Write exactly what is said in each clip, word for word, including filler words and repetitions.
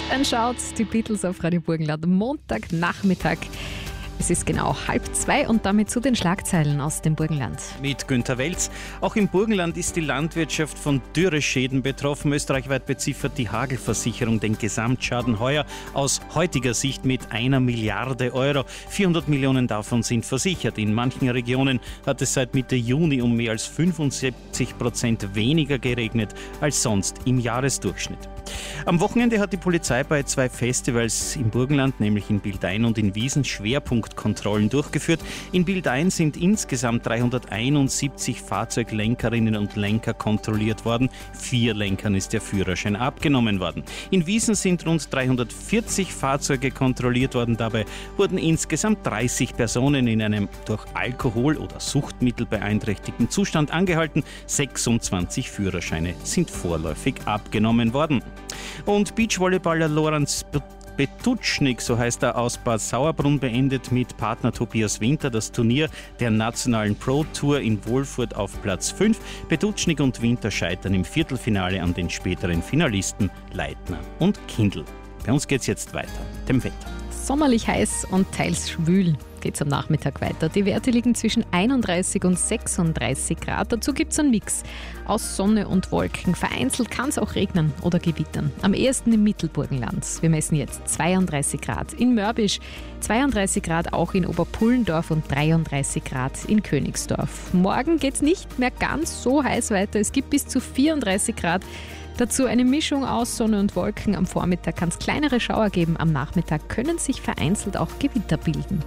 and Shout, die Beatles auf Radio Burgenland, Montagnachmittag. Es ist genau halb zwei und damit zu den Schlagzeilen aus dem Burgenland. Mit Günther Welz. Auch im Burgenland ist die Landwirtschaft von Dürreschäden betroffen. Österreichweit beziffert die Hagelversicherung den Gesamtschaden heuer aus heutiger Sicht mit einer Milliarde Euro. vierhundert Millionen davon sind versichert. In manchen Regionen hat es seit Mitte Juni um mehr als fünfundsiebzig Prozent weniger geregnet als sonst im Jahresdurchschnitt. Am Wochenende hat die Polizei bei zwei Festivals im Burgenland, nämlich in Bildein und in Wiesen, Schwerpunktkontrollen durchgeführt. In Bildein sind insgesamt dreihunderteinundsiebzig Fahrzeuglenkerinnen und Lenker kontrolliert worden. Vier Lenkern ist der Führerschein abgenommen worden. In Wiesen sind rund dreihundertvierzig Fahrzeuge kontrolliert worden. Dabei wurden insgesamt dreißig Personen in einem durch Alkohol oder Suchtmittel beeinträchtigten Zustand angehalten. sechsundzwanzig Führerscheine sind vorläufig abgenommen worden. Und Beachvolleyballer Lorenz Betutschnik, so heißt er, aus Bad Sauerbrunn, beendet mit Partner Tobias Winter das Turnier der nationalen Pro Tour in Wolfurt auf Platz fünf. Betutschnik und Winter scheitern im Viertelfinale an den späteren Finalisten Leitner und Kindl. Bei uns geht's jetzt weiter mit dem Wetter. Sommerlich heiß und teils schwül geht's am Nachmittag weiter. Die Werte liegen zwischen einunddreißig und sechsunddreißig Grad. Dazu gibt's einen Mix aus Sonne und Wolken. Vereinzelt kann es auch regnen oder gewittern. Am ehesten im Mittelburgenland. Wir messen jetzt zweiunddreißig Grad in Mörbisch, zweiunddreißig Grad auch in Oberpullendorf und dreiunddreißig Grad in Königsdorf. Morgen geht's nicht mehr ganz so heiß weiter. Es gibt bis zu vierunddreißig Grad. Dazu eine Mischung aus Sonne und Wolken. Am Vormittag kann es kleinere Schauer geben. Am Nachmittag können sich vereinzelt auch Gewitter bilden.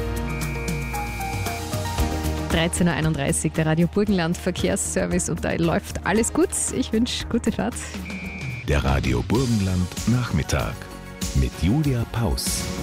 dreizehn Uhr einunddreißig, der Radio Burgenland Verkehrsservice, und da läuft alles gut. Ich wünsche gute Fahrt. Der Radio Burgenland Nachmittag mit Julia Paus.